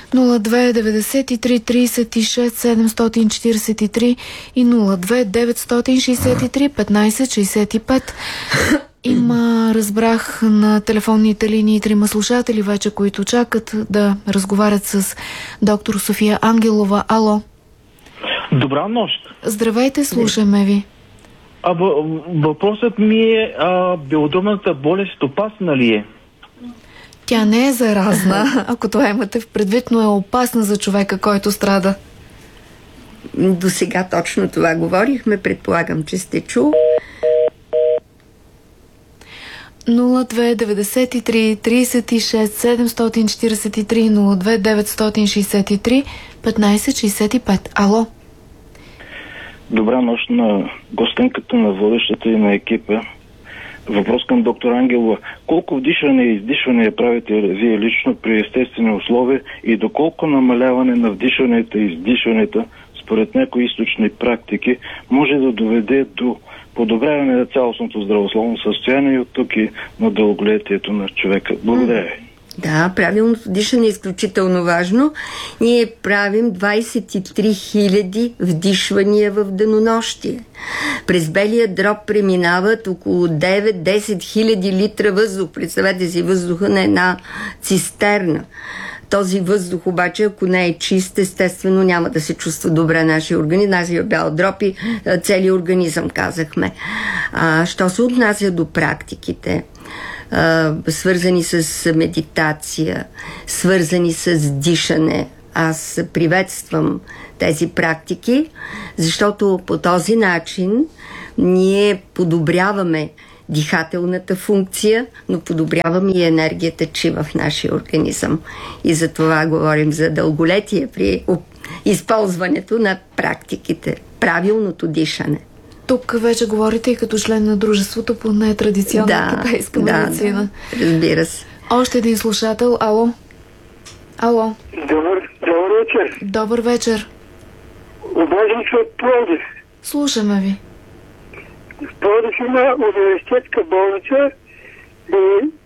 02 93 36 743 и 02 963 15 65. Разбрах на телефонните линии 3 слушатели вече, които чакат да разговарят с доктор София Ангелова. Ало. Добра нощ. Здравейте, слушаме ви. Въпросът ми е, белодробната болест опасна ли е? Тя не е заразна, ако това имате в предвид, но е опасна за човека, който страда. До сега точно това говорихме, предполагам, че сте чул. 02 93 36 743 02 963 1565. Ало. Добра нощ на гостенката, на водещата и на екипа. Въпрос към доктор Ангелова. Колко вдишване и издишване правите вие лично при естествени условия и доколко намаляване на вдишването и издишването според някои източни практики може да доведе до подобряване на цялостното здравословно състояние и от тук и на дълголетието на човека? Благодаря ви. Да, правилното дишане е изключително важно. Ние правим 23 000 вдишвания в денонощие. През белия дроб преминават около 9-10 хиляди литра въздух. Представете си въздуха на една цистерна. Този въздух обаче, ако не е чист, естествено няма да се чувства добре нашия организъм. Нашия бял дроб и целият организъм, казахме. Що се отнася до практиките, свързани с медитация, свързани с дишане, аз приветствам тези практики, защото по този начин ние подобряваме дихателната функция, но подобряваме и енергията, че в нашия организъм. И за това говорим за дълголетие при използването на практиките. Правилното дишане. Тук вече говорите и като член на дружеството по нетрадиционна китайска медицина. Да, разбира се. Още един слушател. Ало. Ало. Добър вечер. Добър вечер. Обаждам се от Пловдив. Слушаме ви. В Пловдив има университетска болница и